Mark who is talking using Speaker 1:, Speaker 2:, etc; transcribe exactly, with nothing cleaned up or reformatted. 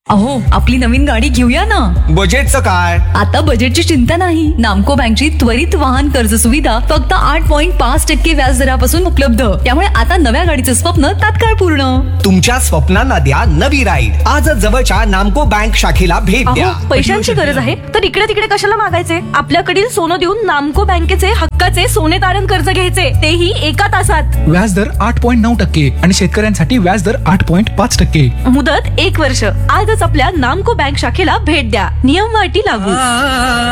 Speaker 1: अहो, आपली नवीन गाडी घेऊया ना.
Speaker 2: बजेटचं काय?
Speaker 1: आता बजेटची चिंता नाही. नामको बँकची त्वरित वाहन कर्ज सुविधा फक्त आठ पॉईंट पाच टक्के व्याज दरापासून उपलब्ध. त्यामुळे आता नव्या गाडीचे स्वप्न तात्काळ पूर्ण.
Speaker 2: तुमच्या स्वप्नांना द्या नवी राईड. आजच जवळच्या नामको बँक शाखेला भेट द्या.
Speaker 3: अहो, पैशांची गरज आहे तर इकडे तिकडे कशाला मागायचे? आपल्याकडील सोनं देऊन नामको बँकेचे हक्काचे सोने तारण कर्ज घ्यायचे, तेही एका तासात.
Speaker 4: व्याजदर आठ पॉईंट नऊ टक्के आणि शेतकऱ्यांसाठी व्याजदर आठ पॉईंट पाच टक्के.
Speaker 3: मुदत एक वर्ष. आजच आपल्या नामको बँक शाखेला भेट द्या. नियम व अटी लागू.